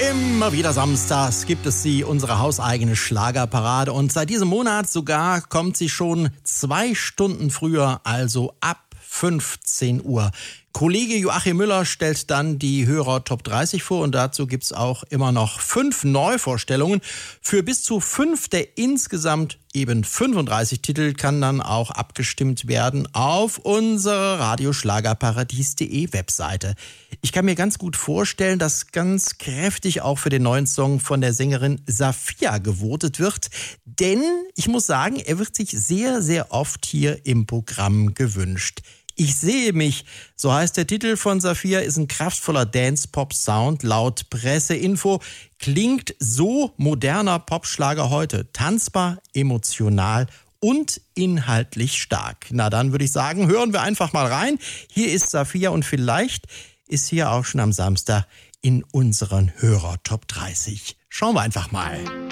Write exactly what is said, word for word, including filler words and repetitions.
Immer wieder samstags gibt es sie, unsere hauseigene Schlagerparade. Und seit diesem Monat sogar kommt sie schon zwei Stunden früher, also ab fünfzehn Uhr. Kollege Joachim Müller stellt dann die Hörer Top dreißig vor und dazu gibt's auch immer noch fünf Neuvorstellungen. Für bis zu fünf der insgesamt eben fünfunddreißig Titel kann dann auch abgestimmt werden auf unserer radioschlagerparadies punkt de Webseite. Ich kann mir ganz gut vorstellen, dass ganz kräftig auch für den neuen Song von der Sängerin Safiya gewotet wird, denn ich muss sagen, er wird sich sehr, sehr oft hier im Programm gewünscht. Ich sehe mich, so heißt der Titel von Safiya, ist ein kraftvoller Dance-Pop-Sound. Laut Presseinfo klingt so moderner Popschlager heute. Tanzbar, emotional und inhaltlich stark. Na dann würde ich sagen, hören wir einfach mal rein. Hier ist Safiya und vielleicht ist sie ja auch schon am Samstag in unseren Hörer Top dreißig. Schauen wir einfach mal.